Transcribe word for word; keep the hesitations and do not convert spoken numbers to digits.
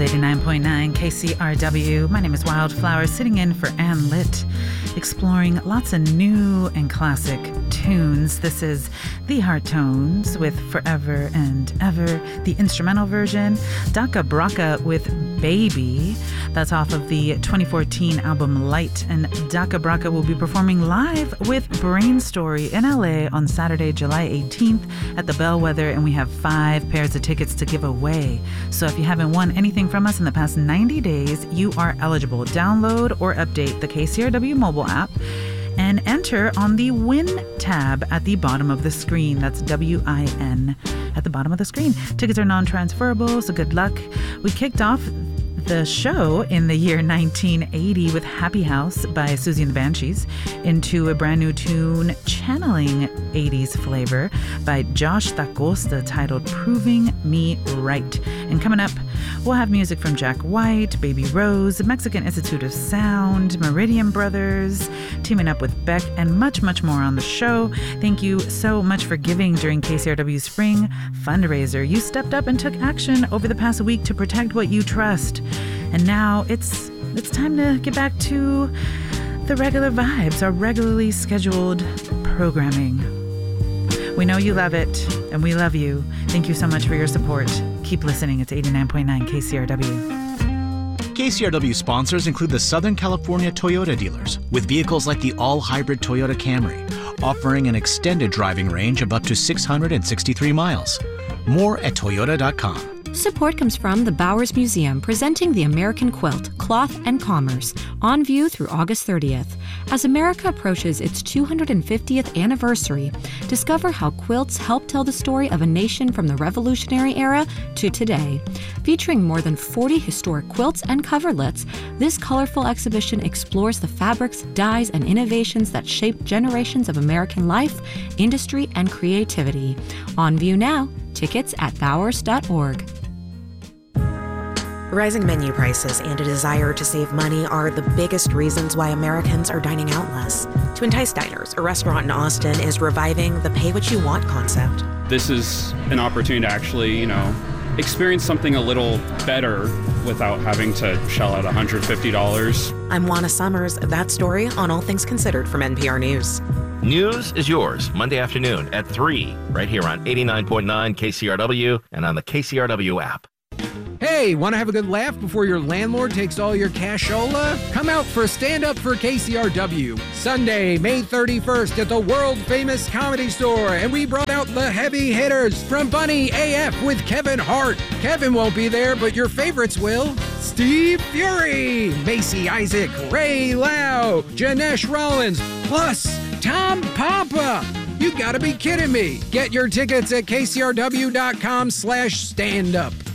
eighty-nine point nine K C R W. My name is Wildflower, sitting in for Ann Litt, exploring lots of new and classic tunes. This is The Heart Tones with Forever and Ever, the instrumental version. Daka Braka with Baby. That's off of the twenty fourteen album Light. And Daka Braka will be performing live with Brain Story in L A on Saturday, July eighteenth at the Bellwether. And we have five pairs of tickets to give away. So if you haven't won anything from us in the past ninety days, you are eligible. Download or update the K C R W mobile app and enter on the Win tab at the bottom of the screen. That's W I N at the bottom of the screen. Tickets are non-transferable, so good luck. We kicked off the show in the year nineteen eighty with Happy House by Susie and the Banshees into a brand new tune channeling eighties flavor by Josh Dacosta titled Proving Me Right. And coming up, we'll have music from Jack White, Baby Rose, Mexican Institute of Sound, Meridian Brothers, teaming up with Beck, and much, much more on the show. Thank you so much for giving during K C R W's Spring Fundraiser. You stepped up and took action over the past week to protect what you trust. And now it's it's time to get back to the regular vibes, our regularly scheduled programming. We know you love it, and we love you. Thank you so much for your support. Keep listening. It's eighty-nine point nine K C R W. K C R W sponsors include the Southern California Toyota dealers, with vehicles like the all-hybrid Toyota Camry, offering an extended driving range of up to six hundred sixty-three miles. More at toyota dot com. Support comes from the Bowers Museum, presenting the American Quilt, Cloth and Commerce, on view through August thirtieth. As America approaches its two hundred fiftieth anniversary, discover how quilts help tell the story of a nation from the Revolutionary era to today. Featuring more than forty historic quilts and coverlets, this colorful exhibition explores the fabrics, dyes, and innovations that shaped generations of American life, industry, and creativity. On view now. Tickets at bowers dot org. Rising menu prices and a desire to save money are the biggest reasons why Americans are dining out less. To entice diners, a restaurant in Austin is reviving the pay what you want concept. This is an opportunity to actually, you know, experience something a little better without having to shell out one hundred fifty dollars. I'm Juana Summers. That story on All Things Considered from N P R News. News is yours, Monday afternoon at three, right here on eighty-nine point nine K C R W and on the K C R W app. Hey, want to have a good laugh before your landlord takes all your cashola? Come out for Stand Up for K C R W, Sunday, May thirty-first at the world-famous Comedy Store, and we brought out the heavy hitters from Bunny A F with Kevin Hart. Kevin won't be there, but your favorites will. Steve Fury, Macy Isaac, Ray Lau, Janesh Rollins, plus Tom Papa. You gotta be kidding me. Get your tickets at K C R W dot com slash stand up.